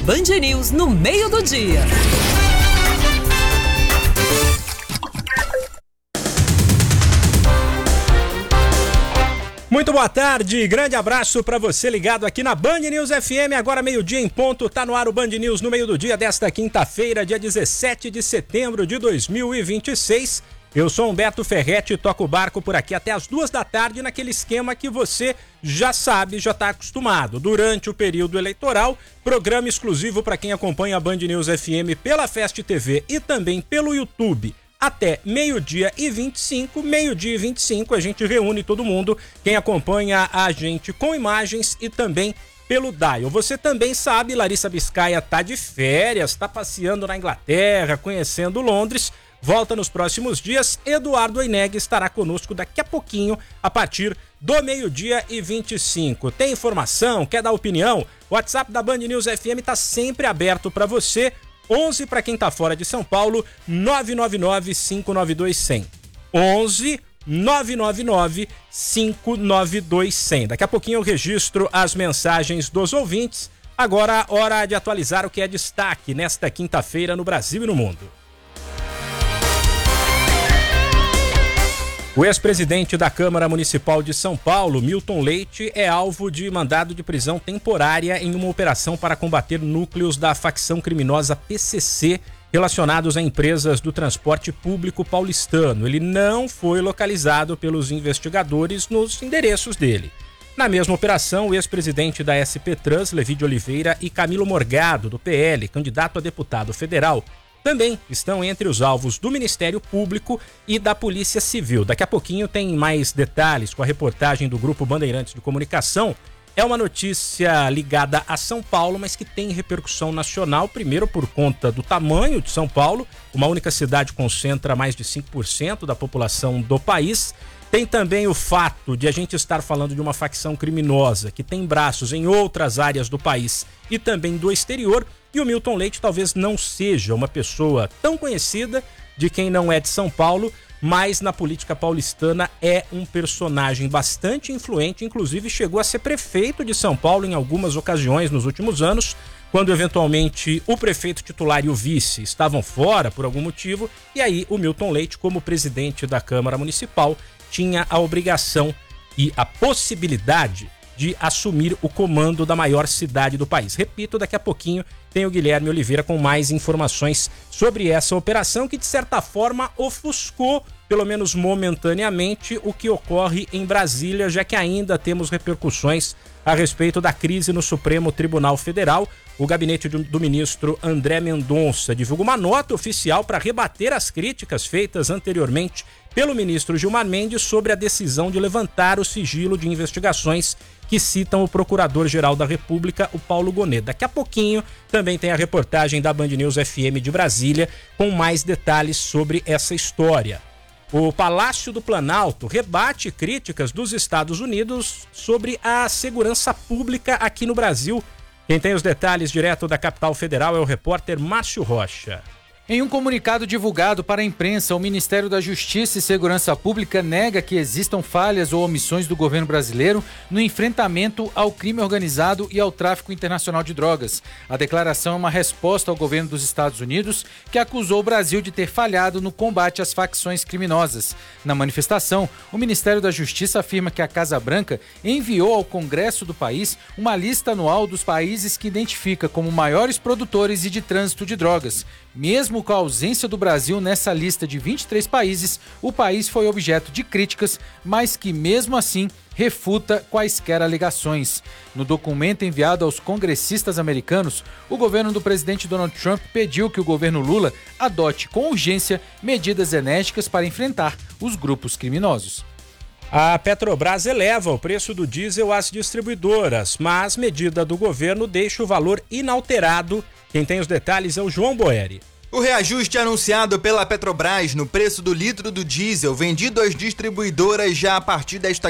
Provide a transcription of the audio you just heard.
Band News no meio do dia. Muito boa tarde, grande abraço para você ligado aqui na Band News FM, agora meio-dia em ponto, tá no ar o Band News no meio do dia desta quinta-feira, dia 17 de setembro de 2026. Eu sou Humberto Ferretti e toco o barco por aqui até as 2 da tarde naquele esquema que você já sabe, já está acostumado. Durante o período eleitoral, programa exclusivo para quem acompanha a Band News FM pela Fest TV e também pelo YouTube. Até meio-dia e 25, a gente reúne todo mundo, quem acompanha a gente com imagens e também pelo dial. Você também sabe, Larissa Biscaia tá de férias, tá passeando na Inglaterra, conhecendo Londres, volta nos próximos dias. Eduardo Oineg estará conosco daqui a pouquinho, a partir do meio-dia e 25. Tem informação? Quer dar opinião? O WhatsApp da Band News FM tá sempre aberto para você. 11 para quem tá fora de São Paulo, 999-592-100. 11 999-592-100. Daqui a pouquinho eu registro as mensagens dos ouvintes. Agora, hora de atualizar o que é destaque nesta quinta-feira no Brasil e no mundo. O ex-presidente da Câmara Municipal de São Paulo, Milton Leite, é alvo de mandado de prisão temporária em uma operação para combater núcleos da facção criminosa PCC relacionados a empresas do transporte público paulistano. Ele não foi localizado pelos investigadores nos endereços dele. Na mesma operação, o ex-presidente da SP Trans, Levi de Oliveira, e Camilo Morgado, do PL, candidato a deputado federal, também estão entre os alvos do Ministério Público e da Polícia Civil. Daqui a pouquinho tem mais detalhes com a reportagem do Grupo Bandeirantes de Comunicação. É uma notícia ligada a São Paulo, mas que tem repercussão nacional, primeiro por conta do tamanho de São Paulo, uma única cidade concentra mais de 5% da população do país. Tem também o fato de a gente estar falando de uma facção criminosa que tem braços em outras áreas do país e também do exterior. E o Milton Leite talvez não seja uma pessoa tão conhecida de quem não é de São Paulo, mas na política paulistana é um personagem bastante influente, inclusive chegou a ser prefeito de São Paulo em algumas ocasiões nos últimos anos, quando eventualmente o prefeito titular e o vice estavam fora por algum motivo, e aí o Milton Leite, como presidente da Câmara Municipal, tinha a obrigação e a possibilidade de assumir o comando da maior cidade do país. Repito, daqui a pouquinho tem o Guilherme Oliveira com mais informações sobre essa operação que, de certa forma, ofuscou, pelo menos momentaneamente, o que ocorre em Brasília, já que ainda temos repercussões a respeito da crise no Supremo Tribunal Federal. O gabinete do ministro André Mendonça divulga uma nota oficial para rebater as críticas feitas anteriormente pelo ministro Gilmar Mendes sobre a decisão de levantar o sigilo de investigações que citam o Procurador-Geral da República, o Paulo Gonet. Daqui a pouquinho também tem a reportagem da Band News FM de Brasília com mais detalhes sobre essa história. O Palácio do Planalto rebate críticas dos Estados Unidos sobre a segurança pública aqui no Brasil. Quem tem os detalhes direto da capital federal é o repórter Márcio Rocha. Em um comunicado divulgado para a imprensa, o Ministério da Justiça e Segurança Pública nega que existam falhas ou omissões do governo brasileiro no enfrentamento ao crime organizado e ao tráfico internacional de drogas. A declaração é uma resposta ao governo dos Estados Unidos, que acusou o Brasil de ter falhado no combate às facções criminosas. Na manifestação, o Ministério da Justiça afirma que a Casa Branca enviou ao Congresso do país uma lista anual dos países que identifica como maiores produtores e de trânsito de drogas. Mesmo com a ausência do Brasil nessa lista de 23 países, o país foi objeto de críticas, mas que mesmo assim refuta quaisquer alegações. No documento enviado aos congressistas americanos, o governo do presidente Donald Trump pediu que o governo Lula adote com urgência medidas enérgicas para enfrentar os grupos criminosos. A Petrobras eleva o preço do diesel às distribuidoras, mas medida do governo deixa o valor inalterado. Quem tem os detalhes é o João Boeri. O reajuste anunciado pela Petrobras no preço do litro do diesel vendido às distribuidoras já a partir desta